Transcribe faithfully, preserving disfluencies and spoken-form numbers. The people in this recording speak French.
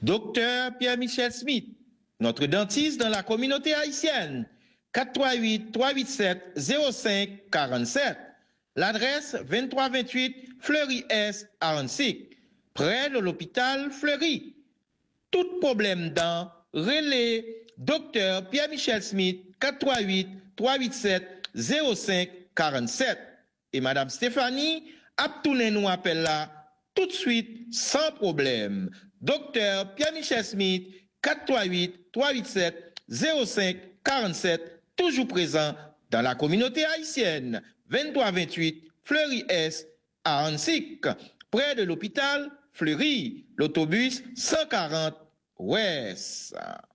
Docteur Pierre-Michel Smith, notre dentiste dans la communauté haïtienne. quatre trois huit, trois huit sept, zéro cinq quarante-sept. L'adresse vingt-trois vingt-huit Fleury Est à Annecy, près de l'hôpital Fleury. Tout problème dent, relais Docteur Pierre-Michel Smith, quatre trois huit, trois huit sept, zéro cinq quarante-sept. Et Madame Stéphanie, Aptounen nous appelle là tout de suite sans problème. Docteur Pierre-Michel Smith, quatre trois huit, trois huit sept, zéro cinq quarante-sept, toujours présent dans la communauté haïtienne. vingt-trois vingt-huit Fleury Est à Annecy, près de l'hôpital Fleury, l'autobus cent quarante Ouest.